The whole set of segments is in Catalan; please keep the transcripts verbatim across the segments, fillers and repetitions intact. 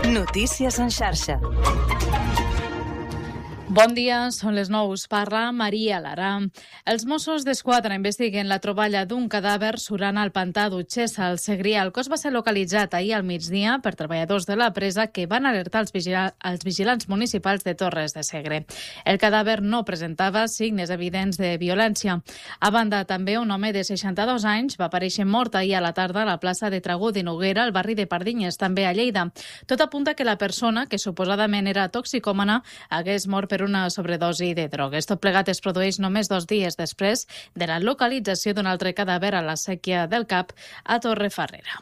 Notícies en xarxa. Bon dia, són les nou. Us parla Maria Lara. Els Mossos d'Esquadra investiguen la troballa d'un cadàver surant al pantà d'Utxessa, al Segrià. El cos va ser localitzat ahir al migdia per treballadors de la presa que van alertar els, vigila els vigilants municipals de Torres de Segre. El cadàver no presentava signes evidents de violència. A banda, també un home de seixanta-dos anys va aparèixer mort ahir a la tarda a la plaça de Tragó de Noguera, al barri de Pardinyes, també a Lleida. Tot apunta que la persona, que suposadament era toxicòmana, hagués mort per una sobredosi de drogues. Tot plegat es produeix només dos dies després de la localització d'un altre cadàver a la Sèquia del Cap, a Torrefarrera.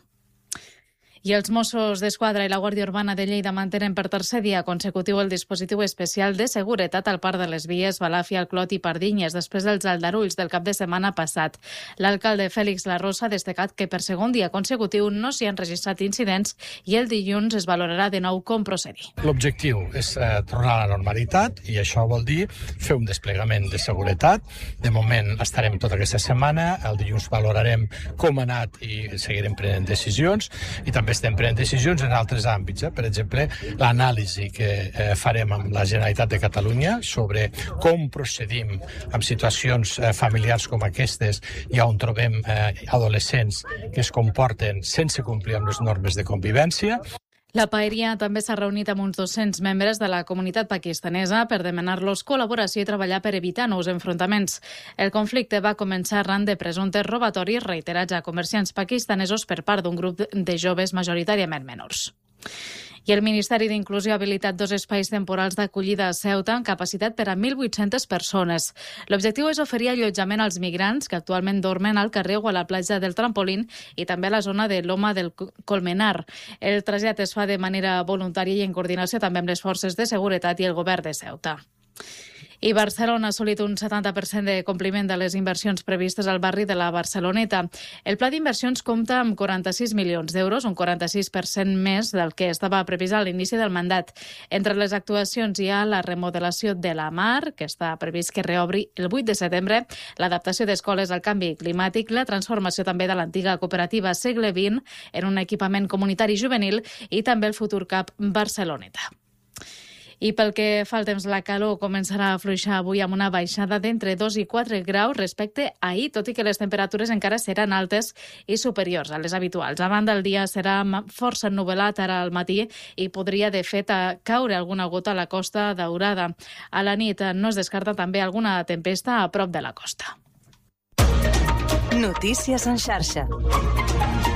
I els Mossos d'Esquadra i la Guàrdia Urbana de Lleida mantenen per tercer dia consecutiu el dispositiu especial de seguretat al Parc de les Vies, Balàfia, el Clot i Pardinyes, després dels aldarulls del cap de setmana passat. L'alcalde Fèlix La Rosa ha destacat que per segon dia consecutiu no s'hi han registrat incidents i el dilluns es valorarà de nou com procedir. L'objectiu és eh, tornar a la normalitat i això vol dir fer un desplegament de seguretat. De moment estarem tota aquesta setmana, el dilluns valorarem com ha anat i seguirem prenent decisions i també estem prenent decisions en altres àmbits. Eh? Per exemple, l'anàlisi que eh, farem amb la Generalitat de Catalunya sobre com procedim en situacions eh, familiars com aquestes i on trobem eh, adolescents que es comporten sense complir amb les normes de convivència. La Paeria també s'ha reunit amb uns dos-cents membres de la comunitat pakistanesa per demanar-los col·laboració i treballar per evitar nous enfrontaments. El conflicte va començar arran de presumptes robatoris reiterats a comerciants pakistanesos per part d'un grup de joves majoritàriament menors. I el Ministeri d'Inclusió ha habilitat dos espais temporals d'acollida a Ceuta amb capacitat per a mil vuit-centes persones. L'objectiu és oferir allotjament als migrants que actualment dormen al carrer o a la platja del Trampolín i també a la zona de Loma del Colmenar. El trasllat es fa de manera voluntària i en coordinació també amb les forces de seguretat i el govern de Ceuta. I Barcelona ha assolit un setanta per cent de compliment de les inversions previstes al barri de la Barceloneta. El pla d'inversions compta amb quaranta-sis milions d'euros, un quaranta-sis per cent més del que estava previst a l'inici del mandat. Entre les actuacions hi ha la remodelació de la Mar, que està previst que reobri el vuit de setembre, l'adaptació d'escoles al canvi climàtic, la transformació també de l'antiga cooperativa Segle vint en un equipament comunitari juvenil i també el futur CAP Barceloneta. I pel que fa al temps, la calor començarà a afluixar avui amb una baixada d'entre dos i quatre graus respecte a ahir, tot i que les temperatures encara seran altes i superiors a les habituals. A banda, el dia serà força ennuvolat ara al matí i podria, de fet, caure alguna gota a la Costa Daurada. A la nit no es descarta també alguna tempesta a prop de la costa. Notícies en xarxa.